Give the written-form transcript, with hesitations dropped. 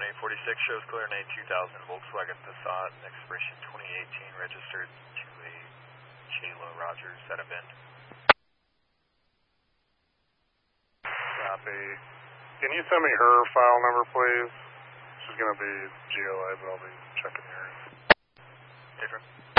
1846 shows clear in a 2000 Volkswagen Passat, expiration 2018, registered to a Jayla Rogers at a Bend. Copy. Can you send me her file number, please? She's going to be GLA, but I'll be checking yours. Different.